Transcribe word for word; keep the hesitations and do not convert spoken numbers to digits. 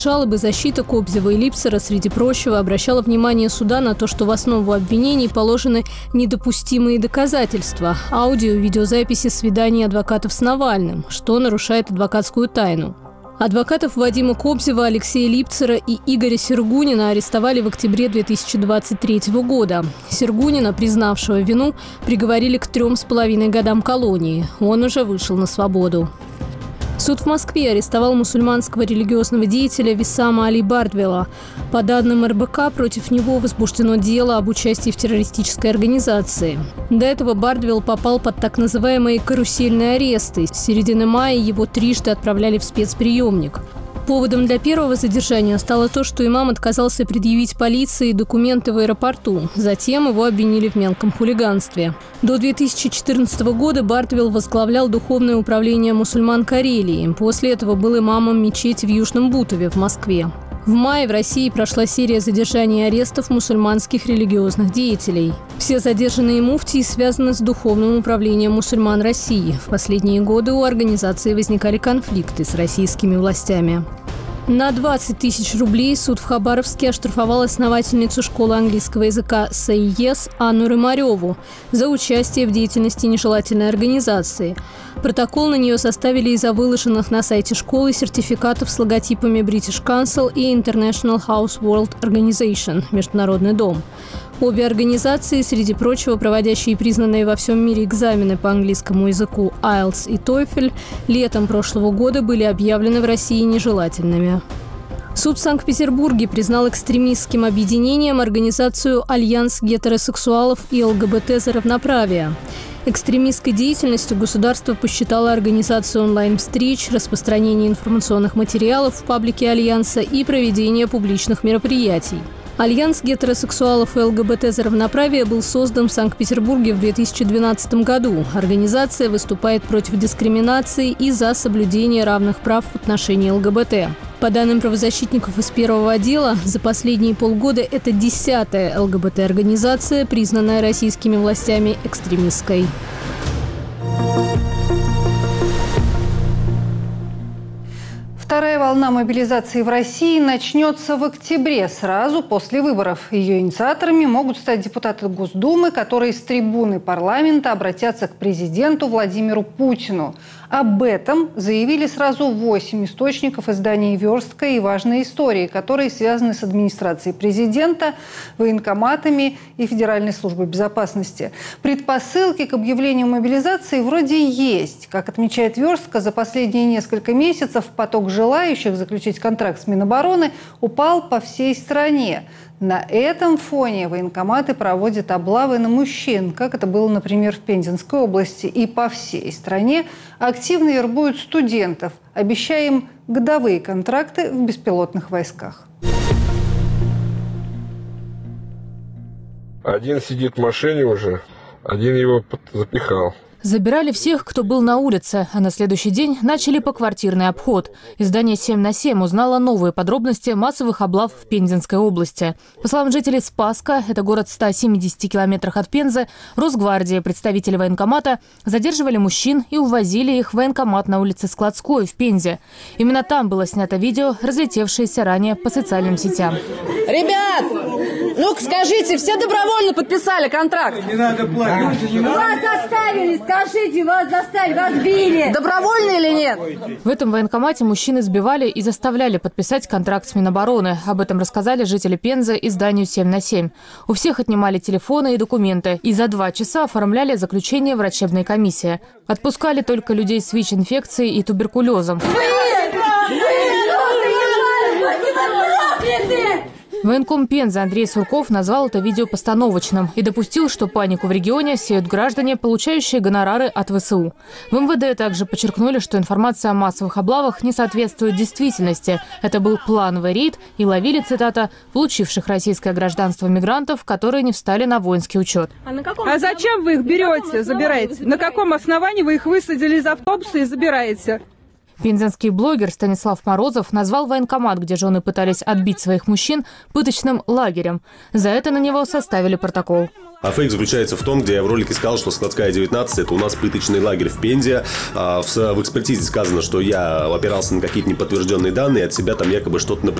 Жалобы защиты Кобзева и Липцера, среди прочего, обращала внимание суда на то, что в основу обвинений положены недопустимые доказательства – аудио- и видеозаписи свиданий адвокатов с Навальным, что нарушает адвокатскую тайну. Адвокатов Вадима Кобзева, Алексея Липцера и Игоря Сергунина арестовали в октябре две тысячи двадцать третьего года. Сергунина, признавшего вину, приговорили к трем с половиной годам колонии. Он уже вышел на свободу. Суд в Москве арестовал мусульманского религиозного деятеля Виссама Али Бардвелла. По данным эр бэ ка, против него возбуждено дело об участии в террористической организации. До этого Бардвелл попал под так называемые карусельные аресты. С середины мая его трижды отправляли в спецприемник. Поводом для первого задержания стало то, что имам отказался предъявить полиции документы в аэропорту. Затем его обвинили в мелком хулиганстве. До две тысячи четырнадцатого года Бардвелл возглавлял духовное управление мусульман Карелии. После этого был имамом мечети в Южном Бутове в Москве. В мае в России прошла серия задержаний и арестов мусульманских религиозных деятелей. Все задержанные муфтии связаны с духовным управлением мусульман России. В последние годы у организации возникали конфликты с российскими властями. На двадцать тысяч рублей суд в Хабаровске оштрафовал основательницу школы английского языка САИЕС Анну Рымареву за участие в деятельности нежелательной организации. Протокол на нее составили из-за выложенных на сайте школы сертификатов с логотипами British Council и International House World Organization – Международный дом. Обе организации, среди прочего, проводящие признанные во всем мире экзамены по английскому языку айлтс и TOEFL, летом прошлого года были объявлены в России нежелательными. Суд в Санкт-Петербурге признал экстремистским объединением организацию «Альянс гетеросексуалов и ЛГБТ за равноправие». Экстремистской деятельностью государство посчитало организацию онлайн-встреч, распространение информационных материалов в паблике Альянса и проведение публичных мероприятий. Альянс гетеросексуалов и ЛГБТ за равноправие был создан в Санкт-Петербурге в две тысячи двенадцатом году. Организация выступает против дискриминации и за соблюдение равных прав в отношении ЛГБТ. По данным правозащитников из первого отдела, за последние полгода это десятая ЛГБТ-организация, признанная российскими властями экстремистской. Вторая волна мобилизации в России начнется в октябре, сразу после выборов. Ее инициаторами могут стать депутаты Госдумы, которые с трибуны парламента обратятся к президенту Владимиру Путину. Об этом заявили сразу восемь источников издания «Верстка» и «Важные истории», которые связаны с администрацией президента, военкоматами и Федеральной службой безопасности. Предпосылки к объявлению мобилизации вроде есть. Как отмечает «Верстка», за последние несколько месяцев поток желающих заключить контракт с Минобороны упал по всей стране. На этом фоне военкоматы проводят облавы на мужчин, как это было, например, в Пензенской области. И по всей стране активно вербуют студентов, обещая им годовые контракты в беспилотных войсках. Один сидит в машине уже, один его запихал. Забирали всех, кто был на улице, а на следующий день начали поквартирный обход. Издание семь на семь узнало новые подробности массовых облав в Пензенской области. По словам жителей Спасска, это город в ста семидесяти километрах от Пензы, Росгвардия, представители военкомата задерживали мужчин и увозили их в военкомат на улице Складской в Пензе. Именно там было снято видео, разлетевшееся ранее по социальным сетям. Ребят, ну-ка скажите, все добровольно подписали контракт? Не надо плакать. Вас заставили, скажите, вас заставили, вас били. Добровольно или нет? В этом военкомате мужчин избивали и заставляли подписать контракт с Минобороны. Об этом рассказали жители Пензы изданию семь на семь. У всех отнимали телефоны и документы. И за два часа оформляли заключение врачебной комиссии. Отпускали только людей с ВИЧ-инфекцией и туберкулезом. Военком Пензы Андрей Сурков назвал это видео постановочным и допустил, что панику в регионе сеют граждане, получающие гонорары от вэ эс у. В эм вэ дэ также подчеркнули, что информация о массовых облавах не соответствует действительности. Это был плановый рейд и ловили, цитата, «получивших российское гражданство мигрантов, которые не встали на воинский учет». А, на а зачем вы их берете, забираете? На каком основании вы их высадили из автобуса и забираете? Пензенский блогер Станислав Морозов назвал военкомат, где жены пытались отбить своих мужчин, пыточным лагерем. За это на него составили протокол. А фейк заключается в том, где я в ролике сказал, что Складская девятнадцать – это у нас пыточный лагерь в Пензе. В экспертизе сказано, что я опирался на какие-то неподтвержденные данные, от себя там якобы что-то например.